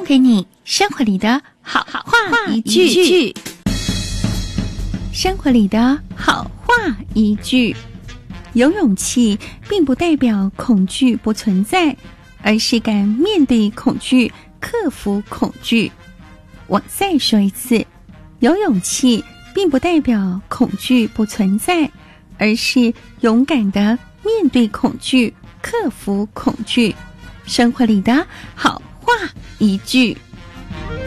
给你生活里的好话一句。生活里的好话一句。有勇气并不代表恐惧不存在，而是敢面对恐惧，克服恐惧。我再说一次，有勇气并不代表恐惧不存在，而是勇敢地面对恐惧，克服恐惧。生活里的好话一句。